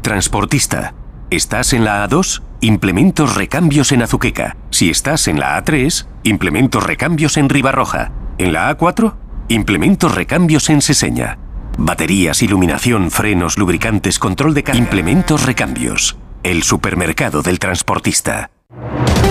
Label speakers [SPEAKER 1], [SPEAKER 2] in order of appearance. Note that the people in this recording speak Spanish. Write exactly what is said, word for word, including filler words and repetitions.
[SPEAKER 1] Transportista. ¿Estás en la A dos? Implementos recambios en Azuqueca. Si estás en la A tres, implementos recambios en Ribarroja. En la A cuatro, implementos recambios en Seseña. Baterías, iluminación, frenos, lubricantes, control de carga. Implementos recambios. El supermercado del transportista.